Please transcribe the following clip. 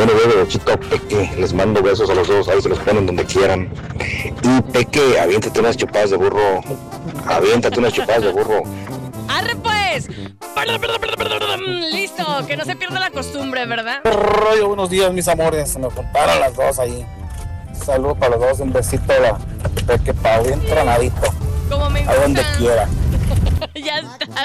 Bueno, luego, Chito, Peque, les mando besos a los dos, ahí se los ponen donde quieran. Y Peque, aviéntate unas chupadas de burro. Aviéntate unas chupadas de burro. ¡Arre pues! Listo, que no se pierda la costumbre, ¿verdad? Rollo, buenos días, mis amores. Se me juntaron las dos ahí. Saludos para los dos, un besito a la Peque Pau, bien tronadito. Como me A donde gusta. quiera. Ya está.